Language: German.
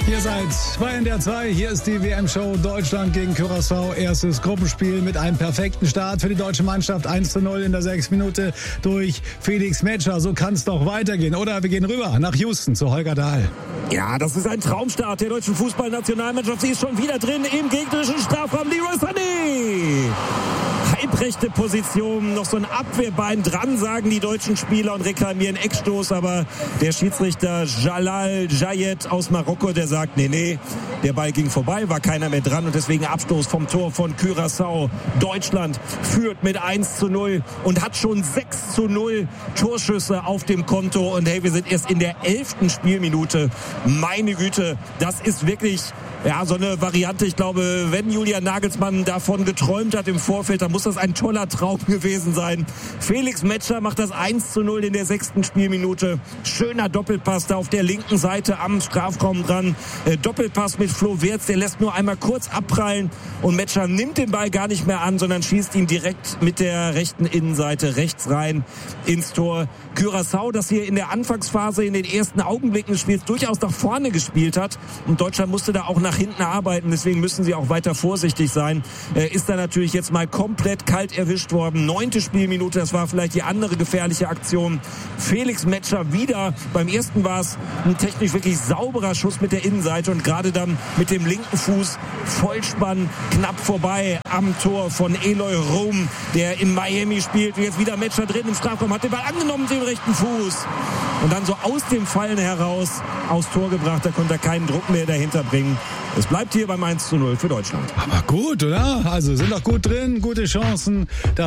Ihr seid bei NDR 2, hier ist die WM-Show Deutschland gegen Curaçao. Erstes Gruppenspiel mit einem perfekten Start für die deutsche Mannschaft. 1:0 in der 6. Minute durch Felix Metscher. So kann es doch weitergehen. Oder wir gehen rüber nach Houston zu Holger Dahl. Ja, das ist ein Traumstart der deutschen Fußballnationalmannschaft. Sie ist schon wieder drin im gegnerischen Strafraum. Leroy Sané! Halbrechte Position, noch so ein Abwehrbein dran, sagen die deutschen Spieler und reklamieren Eckstoß. Aber der Schiedsrichter Jalal Jayed aus Marokko, der sagt, nee, der Ball ging vorbei, war keiner mehr dran und deswegen Abstoß vom Tor von Curaçao. Deutschland führt mit 1:0 und hat schon 6:0 Torschüsse auf dem Konto. Und hey, wir sind erst in der 11. Spielminute. Meine Güte, das ist wirklich... Ja, so eine Variante, ich glaube, wenn Julian Nagelsmann davon geträumt hat im Vorfeld, dann muss das ein toller Traum gewesen sein. Felix Metscher macht das 1:0 in der 6. Spielminute. Schöner Doppelpass da auf der linken Seite am Strafraum dran. Doppelpass mit Flo Wirtz, der lässt nur einmal kurz abprallen und Metscher nimmt den Ball gar nicht mehr an, sondern schießt ihn direkt mit der rechten Innenseite rechts rein ins Tor. Curaçao, das hier in der Anfangsphase, in den ersten Augenblicken des Spiels durchaus nach vorne gespielt hat und Deutschland musste da auch nach hinten arbeiten, deswegen müssen sie auch weiter vorsichtig sein. Ist da natürlich jetzt mal komplett kalt erwischt worden. 9. Spielminute, das war vielleicht die andere gefährliche Aktion. Felix Metscher wieder, beim ersten war es ein technisch wirklich sauberer Schuss mit der Innenseite und gerade dann mit dem linken Fuß Vollspann knapp vorbei am Tor von Eloy Room, der in Miami spielt. Jetzt wieder Metscher drin im Strafraum, hat den Ball angenommen mit dem rechten Fuß und dann so aus dem Fallen heraus aufs Tor gebracht. Da konnte er keinen Druck mehr dahinter bringen. Es bleibt hier beim 1:0 für Deutschland. Aber gut, oder? Also sind doch gut drin, gute Chancen.